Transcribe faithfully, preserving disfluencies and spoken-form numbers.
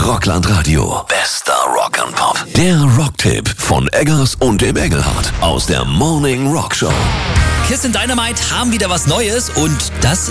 Rockland Radio. Bester Rock and Pop. Der Rocktipp von Eggers und dem Engelhardt aus der Morning Rock Show. Kiss in Dynamite haben wieder was Neues und das